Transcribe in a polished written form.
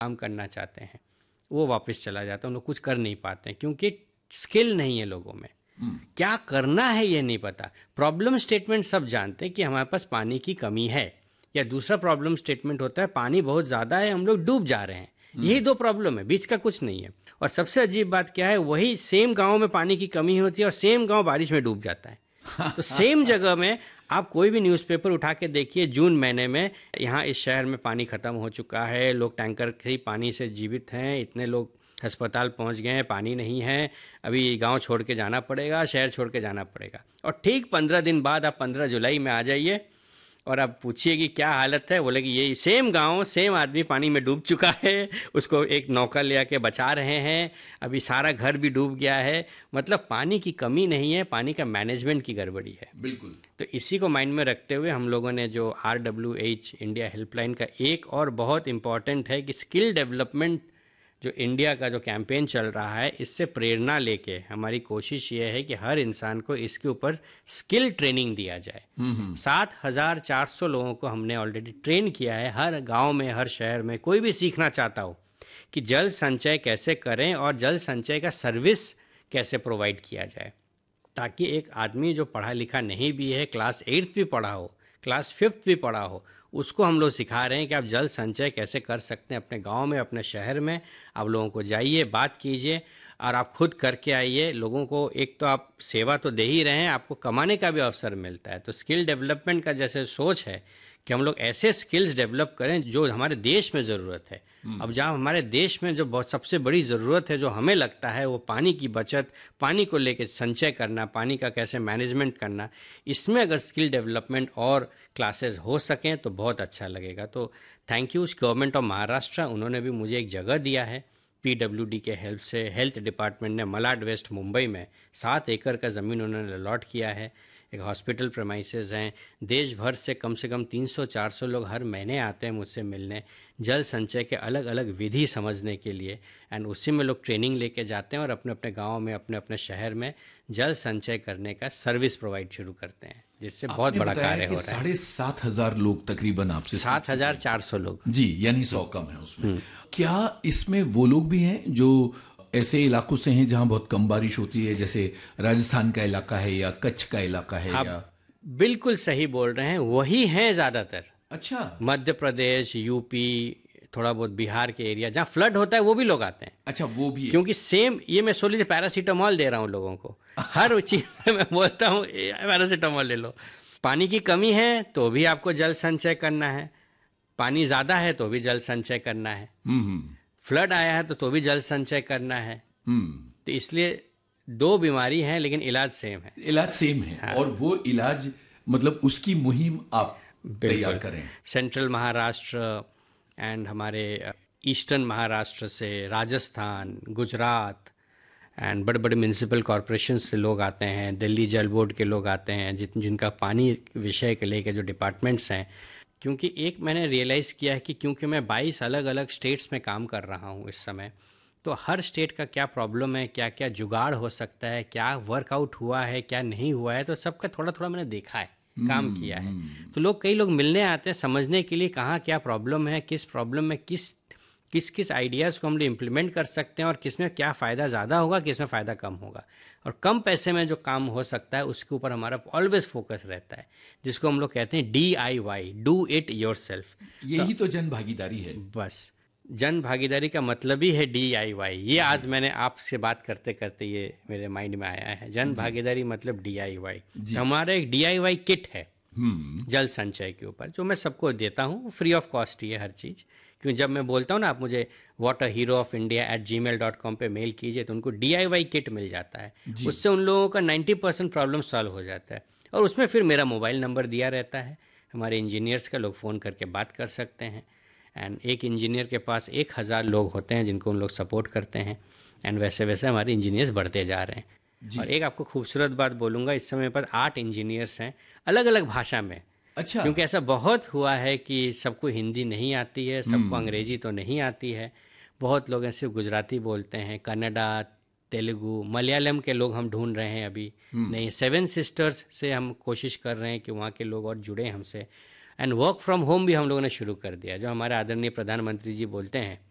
काम करना चाहते हैं वो वापस चला जाता है, उन लोग कुछ कर नहीं पाते हैं क्योंकि स्किल नहीं है लोगों में, क्या करना है ये नहीं पता। प्रॉब्लम स्टेटमेंट सब जानते हैं कि हमारे पास पानी की कमी है, या दूसरा प्रॉब्लम स्टेटमेंट होता है पानी बहुत ज़्यादा है हम लोग डूब जा रहे हैं। यही दो प्रॉब्लम है, बीच का कुछ नहीं है। और सबसे अजीब बात क्या है, वही सेम गांव में पानी की कमी होती है और सेम गांव बारिश में डूब जाता है। तो सेम जगह में आप कोई भी न्यूज़पेपर उठा के देखिए, जून महीने में यहाँ इस शहर में पानी ख़त्म हो चुका है, लोग टैंकर के ही पानी से जीवित हैं, इतने लोग अस्पताल पहुँच गए हैं, पानी नहीं है, अभी गांव छोड़ के जाना पड़ेगा, शहर छोड़ के जाना पड़ेगा। और ठीक 15 दिन बाद आप 15 जुलाई में आ जाइए और आप पूछिए कि क्या हालत है, बोले कि ये सेम गांव सेम आदमी पानी में डूब चुका है, उसको एक नौका ले आके बचा रहे हैं, अभी सारा घर भी डूब गया है। मतलब पानी की कमी नहीं है, पानी का मैनेजमेंट की गड़बड़ी है। बिल्कुल। तो इसी को माइंड में रखते हुए हम लोगों ने जो RWH इंडिया हेल्पलाइन का एक और बहुत इम्पॉर्टेंट है कि स्किल डेवलपमेंट जो इंडिया का जो कैंपेन चल रहा है, इससे प्रेरणा लेके हमारी कोशिश ये है कि हर इंसान को इसके ऊपर स्किल ट्रेनिंग दिया जाए। 7,400 लोगों को हमने ऑलरेडी ट्रेन किया है, हर गांव में हर शहर में। कोई भी सीखना चाहता हो कि जल संचय कैसे करें और जल संचय का सर्विस कैसे प्रोवाइड किया जाए, ताकि एक आदमी जो पढ़ा लिखा नहीं भी है, क्लास 8th भी पढ़ा हो, क्लास 5th भी पढ़ा हो, उसको हम लोग सिखा रहे हैं कि आप जल संचय कैसे कर सकते हैं अपने गांव में, अपने शहर में। आप लोगों को जाइए, बात कीजिए और आप खुद करके आइए। लोगों को एक तो आप सेवा तो दे ही रहे हैं, आपको कमाने का भी अवसर मिलता है। तो स्किल डेवलपमेंट का जैसे सोच है कि हम लोग ऐसे स्किल्स डेवलप करें जो हमारे देश में ज़रूरत है। अब जहाँ हमारे देश में जो बहुत सबसे बड़ी ज़रूरत है, जो हमें लगता है, वो पानी की बचत, पानी को लेकर संचय करना, पानी का कैसे मैनेजमेंट करना, इसमें अगर स्किल डेवलपमेंट और क्लासेस हो सकें तो बहुत अच्छा लगेगा। तो thank you government of Maharashtra, उन्होंने भी मुझे एक जगह दिया है PWD के हेल्प से। हेल्थ डिपार्टमेंट ने मलाड वेस्ट मुंबई में 7 एकड़ का ज़मीन उन्होंने अलॉट किया है। एक हॉस्पिटल प्रेमाइसेस हैं। देश भर से कम 300-400 लोग हर महीने आते हैं मुझसे मिलने, जल संचय के अलग अलग विधि समझने के लिए। एंड उसी में लोग ट्रेनिंग लेके जाते हैं और अपने अपने गांव में, अपने अपने शहर में जल संचय करने का सर्विस प्रोवाइड शुरू करते हैं, जिससे बहुत बड़ा कार्य हो रहा है। 7,500 लोग तकरीबन आपसे 7,400 लोग जी, यानी 100 कम है उसमें। क्या इसमें वो लोग भी हैं जो ऐसे इलाकों से हैं जहां बहुत कम बारिश होती है, जैसे राजस्थान का इलाका है या कच्छ का इलाका है? आप या बिल्कुल सही बोल रहे हैं, वही हैं ज़्यादातर। अच्छा। मध्य प्रदेश, यूपी, थोड़ा बहुत बिहार के एरिया जहाँ फ्लड होता है वो भी लोग आते हैं। अच्छा, वो भी है। क्योंकि सेम ये मैं सोच लीजिए पैरासीटामॉल दे रहा हूँ लोगों को, हर चीज़ में मैं बोलता हूँ पैरासीटामॉल ले लो। पानी की कमी है तो भी आपको जल संचय करना है, पानी ज़्यादा है तो भी जल संचय करना है, फ्लड आया है तो भी जल संचय करना है। तो इसलिए 2 बीमारी हैं लेकिन इलाज सेम है। इलाज सेम है। हाँ। और वो इलाज मतलब उसकी मुहिम आप तैयार करें। सेंट्रल महाराष्ट्र एंड हमारे ईस्टर्न महाराष्ट्र से, राजस्थान, गुजरात एंड बड़े बड़े म्यूनिसिपल कॉरपोरेशन से लोग आते हैं, दिल्ली जल बोर्ड के लोग आते हैं, जिनका पानी विषय के लेके जो डिपार्टमेंट्स हैं। क्योंकि एक मैंने रियलाइज़ किया है कि क्योंकि मैं 22 अलग अलग स्टेट्स में काम कर रहा हूँ इस समय, तो हर स्टेट का क्या प्रॉब्लम है, क्या क्या जुगाड़ हो सकता है, क्या वर्कआउट हुआ है, क्या नहीं हुआ है, तो सबका थोड़ा थोड़ा मैंने देखा है, काम किया है। तो कई लोग मिलने आते हैं समझने के लिए कहाँ क्या प्रॉब्लम है, किस प्रॉब्लम में किस आइडियाज़ को हम लोग इम्प्लीमेंट कर सकते हैं और किस में क्या फ़ायदा ज़्यादा होगा, किस में फ़ायदा कम होगा। और कम पैसे में जो काम हो सकता है उसके ऊपर हमारा ऑलवेज फोकस रहता है, जिसको हम लोग कहते हैं DIY, डू इट योरसेल्फ। यही तो जन भागीदारी है। बस जन भागीदारी का मतलब ही है DIY। ये आज मैंने आपसे बात करते करते ये मेरे माइंड में आया है, जन भागीदारी मतलब DIY। हमारा एक DIY किट है जल संचय के ऊपर, जो मैं सबको देता हूँ, फ्री ऑफ कॉस्ट ही है हर चीज़। क्योंकि जब मैं बोलता हूँ ना, आप मुझे waterheroofIndia@gmail.com पे मेल कीजिए तो उनको DIY किट मिल जाता है। उससे उन लोगों का 90% प्रॉब्लम सॉल्व हो जाता है। और उसमें फिर मेरा मोबाइल नंबर दिया रहता है, हमारे इंजीनियर्स का, लोग फ़ोन करके बात कर सकते हैं। एंड एक इंजीनियर के पास 1,000 लोग होते हैं जिनको उन लोग सपोर्ट करते हैं। एंड वैसे वैसे हमारे इंजीनियर्स बढ़ते जा रहे हैं। और एक आपको खूबसूरत बात बोलूँगा, इस समय मेरे पास 8 इंजीनियर्स हैं अलग अलग भाषा में। अच्छा। क्योंकि ऐसा बहुत हुआ है कि सबको हिंदी नहीं आती है, सबको अंग्रेजी तो नहीं आती है, बहुत लोग हैं सिर्फ गुजराती बोलते हैं, कन्नड़ा, तेलुगु, मलयालम के लोग हम ढूंढ रहे हैं अभी। नहीं, 7 सिस्टर्स से हम कोशिश कर रहे हैं कि वहाँ के लोग और जुड़े हमसे। एंड वर्क फ्रॉम होम भी हम लोगों ने शुरू कर दिया, जो हमारे आदरणीय प्रधानमंत्री जी बोलते हैं